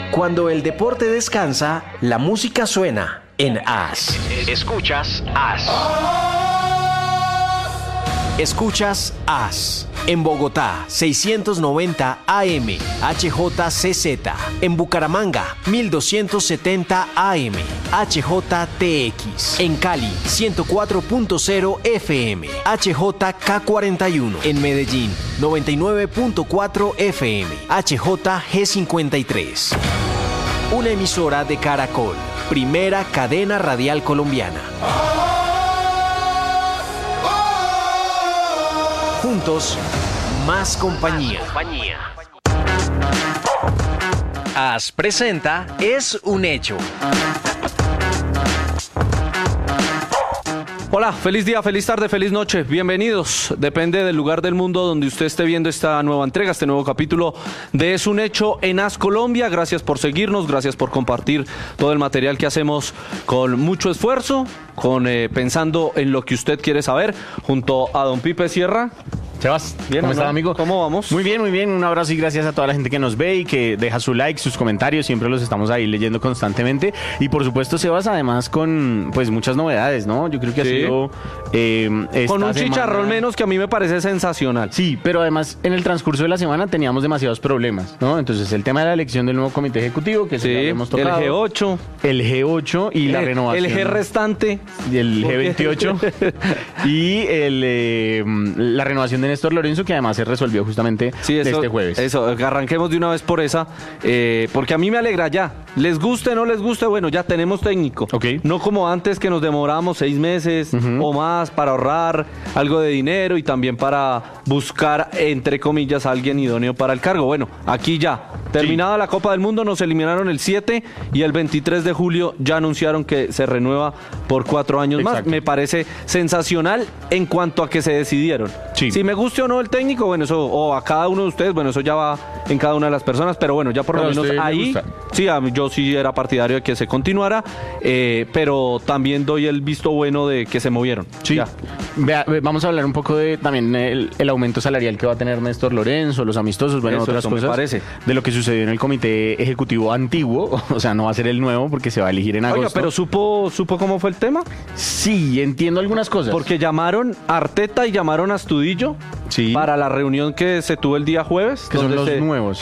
Cuando el deporte descansa, la música suena en AS. Escuchas AS. Escuchas AS. En Bogotá, 690 AM, HJCZ. En Bucaramanga, 1270 AM, HJTX. En Cali, 104.0 FM, HJK41. En Medellín, 99.4 FM, HJG53. Una emisora de Caracol, primera cadena radial colombiana. Juntos, más compañía. AS presenta Es un Hecho. Hola, feliz día, feliz tarde, feliz noche, bienvenidos. Depende del lugar del mundo donde usted esté viendo esta nueva entrega, este nuevo capítulo de Es un Hecho en AS Colombia. Gracias por seguirnos, gracias por compartir todo el material que hacemos con mucho esfuerzo, pensando en lo que usted quiere saber, junto a don Pipe Sierra. Sebas, Bien, ¿cómo estás, amigo? ¿Cómo vamos? Muy bien, muy bien. Un abrazo y gracias a toda la gente que nos ve y que deja su like, sus comentarios. Siempre los estamos ahí leyendo constantemente. Y por supuesto, Sebas, además con pues muchas novedades, ¿no? Yo creo que ha sido con un chicharrón menos que a mí me parece sensacional. Sí, pero además en el transcurso de la semana teníamos demasiados problemas, ¿no? Entonces el tema de la elección del nuevo comité ejecutivo, que sí, ya hemos tocado. el G8. El G8 y la renovación. El G restante. El G28. Y la renovación de Néstor Lorenzo, que además se resolvió justamente este jueves. Eso, arranquemos de una vez por esa, porque a mí me alegra ya. Les guste o no les guste, bueno, ya tenemos técnico. Okay. No como antes que nos demorábamos 6 meses o más para ahorrar algo de dinero y también para buscar, entre comillas, a alguien idóneo para el cargo. Bueno, aquí ya. Terminada la Copa del Mundo, nos eliminaron el 7 y el 23 de julio ya anunciaron que se renueva por 4 años más. Me parece sensacional en cuanto a que se decidieron. Sí. Si me guste o no el técnico, bueno, eso, o a cada uno de ustedes, bueno, eso ya va en cada una de las personas, pero bueno, ya por lo menos ahí, sí, yo sí era partidario de que se continuara, pero también doy el visto bueno de que se movieron. Sí. Ya. Vamos a hablar un poco de también el aumento salarial que va a tener Néstor Lorenzo, los amistosos, bueno, otras cosas. Me parece. De lo que sucedió en el comité ejecutivo antiguo, o sea, no va a ser el nuevo porque se va a elegir en agosto. Oiga, pero ¿supo cómo fue el tema? Sí, entiendo algunas cosas. Porque llamaron a Arteta y llamaron a Astudillo para la reunión que se tuvo el día jueves. Que son los nuevos.